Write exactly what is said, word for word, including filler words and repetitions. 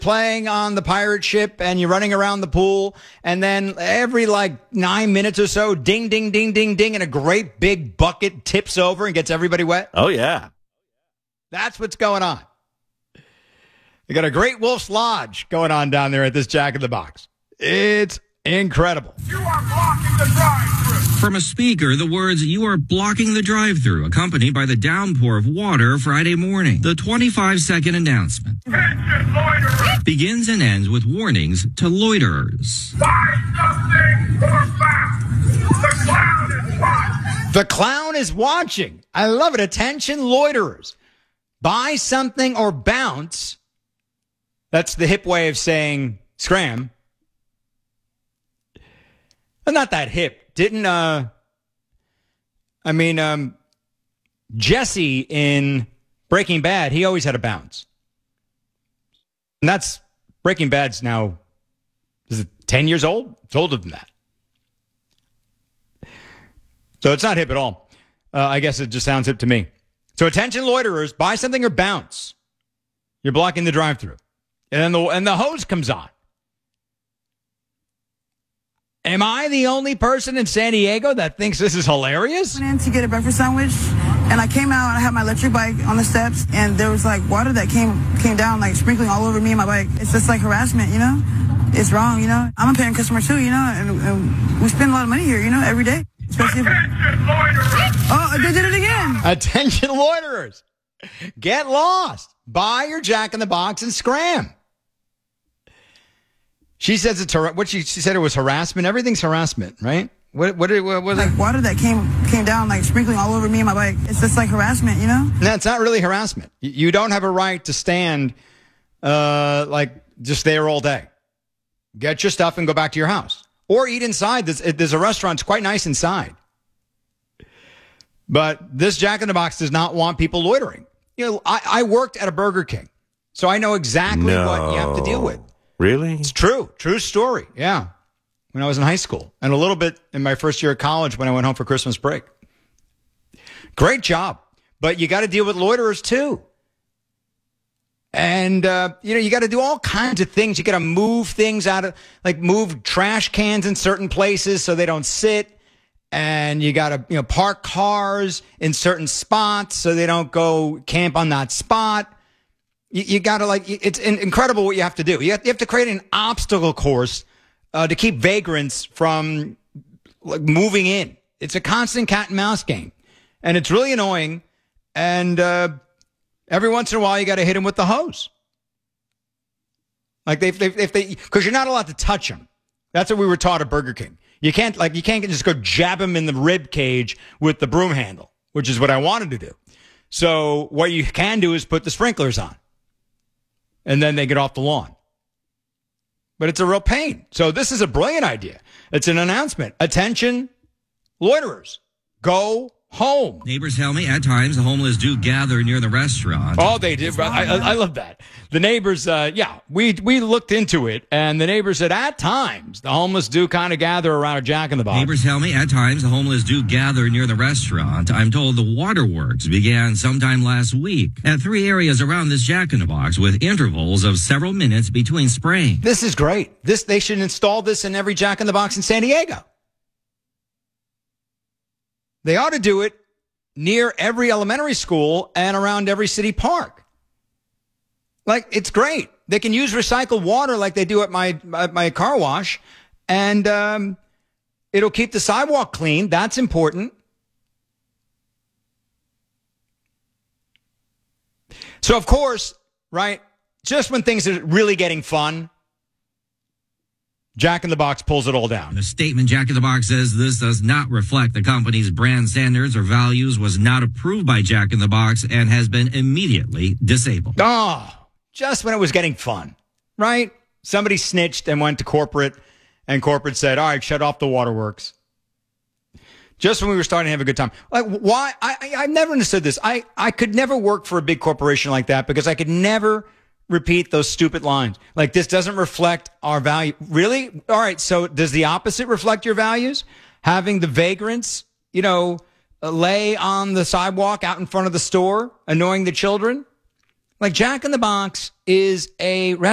playing on the pirate ship and you're running around the pool, and then every like nine minutes or so, ding, ding, ding, ding, ding, and a great big bucket tips over and gets everybody wet? Oh, yeah. That's what's going on. They got a Great Wolf's Lodge going on down there at this Jack in the Box. It's incredible. You are blocking the drive-thru. From a speaker, the words, "You are blocking the drive-thru," accompanied by the downpour of water Friday morning. The twenty-five second announcement Attention, loiterers. begins and ends with warnings to loiterers. Buy something or bounce. The clown is watching. The clown is watching. I love it. Attention, loiterers. Buy something or bounce. That's the hip way of saying scram. But not that hip. Didn't, uh, I mean, um, Jesse in Breaking Bad, he always had a bounce. And that's, Breaking Bad's now, is it ten years old? It's older than that. So it's not hip at all. Uh, I guess it just sounds hip to me. So attention loiterers, buy something or bounce. You're blocking the drive-thru. And then the, and the hose comes on. Am I the only person in San Diego that thinks this is hilarious? I went in to get a breakfast sandwich, and I came out and I had my electric bike on the steps, and there was like water that came came down, like sprinkling all over me and my bike. It's just like harassment, you know? It's wrong, you know? I'm a paying customer too, you know, and, and we spend a lot of money here, you know, every day. Especially if, Attention, loiterers. oh, they did it again. Attention loiterers. Get lost. Buy your Jack in the Box and scram. She says it's har- what she, she said it was harassment. Everything's harassment, right? What what, what was Like it? water that came came down, like sprinkling all over me and my bike. It's just like harassment, you know? No, it's not really harassment. You you don't have a right to stand uh, like just there all day. Get your stuff and go back to your house. Or eat inside. There's, there's a restaurant. It's quite nice inside. But this Jack in the Box does not want people loitering. You know, I, I worked at a Burger King, so I know exactly no. what you have to deal with. Really? It's true. True story. Yeah. When I was in high school and a little bit in my first year of college when I went home for Christmas break. Great job. But you got to deal with loiterers too. And, uh, you know, you got to do all kinds of things. You got to move things out of, like move trash cans in certain places so they don't sit. And you got to, you know, park cars in certain spots so they don't go camp on that spot. You, you got to like, it's incredible what you have to do. You have, you have to create an obstacle course uh, to keep vagrants from like moving in. It's a constant cat and mouse game. And it's really annoying. And uh, every once in a while, you got to hit them with the hose. Like they, if they, if they, because you're not allowed to touch them. That's what we were taught at Burger King. You can't like you can't just go jab them in the rib cage with the broom handle, which is what I wanted to do. So what you can do is put the sprinklers on, and then they get off the lawn. But it's a real pain. So this is a brilliant idea. It's an announcement. Attention, loiterers, go home. Neighbors tell me at times the homeless do gather near the restaurant. Oh, they did. I, I, I love that. The neighbors, uh, yeah, we we looked into it, and the neighbors said at times the homeless do kind of gather around a Jack in the Box. Neighbors tell me at times the homeless do gather near the restaurant. I'm told the waterworks began sometime last week at three areas around this Jack in the Box with intervals of several minutes between spraying. This is great. This they should install this in every Jack in the Box in San Diego. They ought to do it near every elementary school and around every city park. Like, it's great. They can use recycled water like they do at my at my car wash, and um, it'll keep the sidewalk clean. That's important. So, of course, right, just when things are really getting fun, Jack in the Box pulls it all down. The statement Jack in the Box says this does not reflect the company's brand standards or values, was not approved by Jack in the Box, and has been immediately disabled. Oh, just when it was getting fun, right? Somebody snitched and went to corporate, and corporate said, all right, shut off the waterworks. Just when we were starting to have a good time. Like, why? I, I, I've never understood this. I, I could never work for a big corporation like that because I could never repeat those stupid lines. Like, this doesn't reflect our value. Really? All right. So does the opposite reflect your values? Having the vagrants, you know, lay on the sidewalk out in front of the store, annoying the children? Like, Jack in the Box is a restaurant.